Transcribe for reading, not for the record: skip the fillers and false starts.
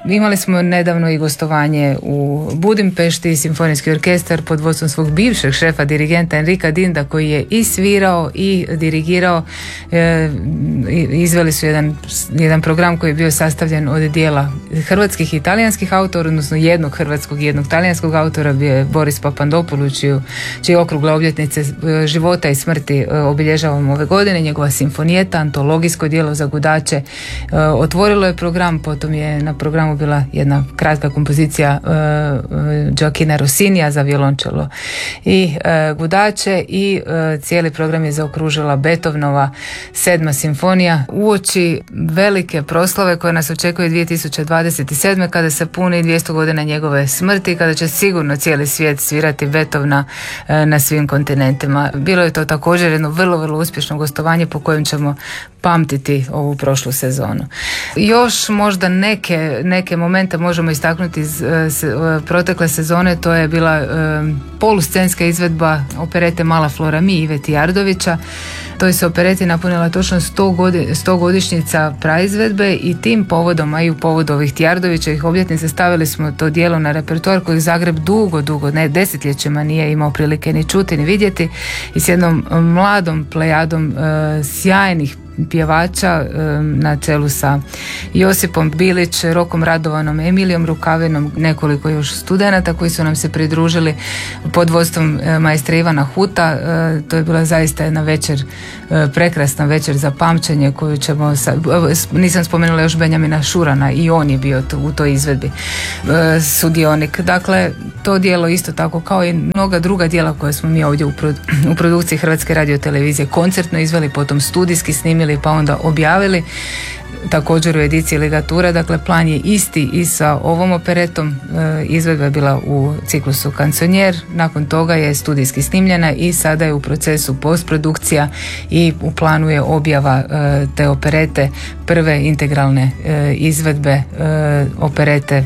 Imali smo nedavno i gostovanje u Budimpešti, simfonijski orkestar pod vodstvom svog bivšeg šefa, dirigenta Enrika Dinda, koji je i svirao i dirigirao. Izveli su jedan program koji je bio sastavljen od dijela hrvatskih i italijanskih autora, odnosno jednog hrvatskog i jednog talijanskog autora, bio je Boris Papandopoulou, čije okrugle obljetnice života i smrti obilježavamo ove godine. Njegova simfonijeta, antologijsko djelo za gudače, otvorilo je program. Potom je na programu bila jedna kratka kompozicija Gioachina Rossinija za violončelo i gudače, i cijeli program je zaokružila Beethovenova 7. simfonija uoči velike proslave koja nas očekuje 2027. kada se puni 200 godina njegove smrti, kada će sigurno cijeli svijet svirati Beethovena na svim kontinentima. Bilo je to također jedno vrlo, vrlo uspješno gostovanje po kojem ćemo pamtiti ovu prošlu sezonu. Još možda neke momente možemo istaknuti iz protekle sezone. To je bila poluscenska izvedba operete Mala Flora Mi Ive Tijardovića. Toj se opereti napunila točno 100 godišnjica praizvedbe i tim povodom, a i u povodu ovih Tijardovićevih obljetnica, stavili smo to djelo na repertoar koji Zagreb dugo, ne desetljećima, nije imao prilike ni čuti ni vidjeti, i s jednom mladom plejadom sjajnih pjevača na čelu sa Josipom Bilić, Rokom Radovanom, Emilijom Rukavinom, nekoliko još studenata koji su nam se pridružili pod vodstvom maestra Ivana Huta. To je bila zaista jedna večer, prekrasna večer za pamćenje koju ćemo, nisam spomenula još Benjamina Šurana, i on je bio u toj izvedbi sudionik. Dakle, to djelo isto tako kao i mnoga druga djela koje smo mi ovdje u produkciji Hrvatske radiotelevizije koncertno izveli, potom studijski snimili pa onda objavili, također u ediciji Ligatura. Dakle, plan je isti i sa ovom operetom. Izvedba je bila u ciklusu Kansonjer, nakon toga je studijski snimljena i sada je u procesu postprodukcija i u planu je objava te operete, prve integralne izvedbe operete